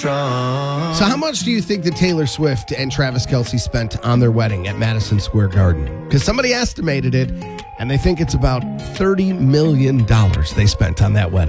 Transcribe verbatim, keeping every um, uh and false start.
So how much do you think that Taylor Swift and Travis Kelce spent on their wedding at Madison Square Garden? Because somebody estimated it, and they think it's about thirty million dollars they spent on that wedding.